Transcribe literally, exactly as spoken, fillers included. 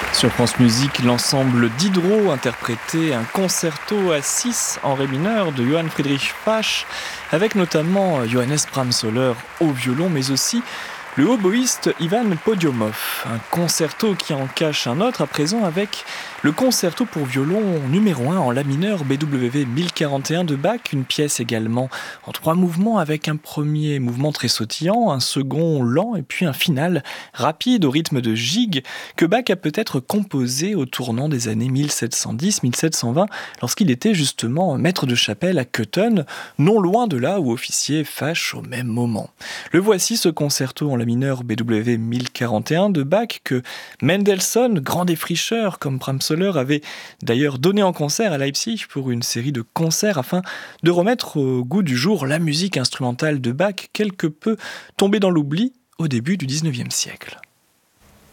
Sur France Musique, l'ensemble Diderot interprétait un concerto à six en ré mineur de Johann Friedrich Bach, avec notamment Johannes Brahms-Soller au violon, mais aussi le hautboïste Ivan Podiomov. Un concerto qui en cache un autre à présent avec le concerto pour violon numéro un en la mineur B W V mille quarante et un de Bach, une pièce également en trois mouvements avec un premier mouvement très sautillant, un second lent et puis un final rapide au rythme de gigue que Bach a peut-être composé au tournant des années mille sept cent dix mille sept cent vingt lorsqu'il était justement maître de chapelle à Köthen, non loin de là où officiait Bach au même moment. Le voici, ce concerto en la mineur B W V mille quarante et un de Bach que Mendelssohn, grand défricheur comme Brahms-Soller, avait d'ailleurs donné en concert à Leipzig pour une série de concerts afin de remettre au goût du jour la musique instrumentale de Bach, quelque peu tombée dans l'oubli au début du dix-neuvième siècle.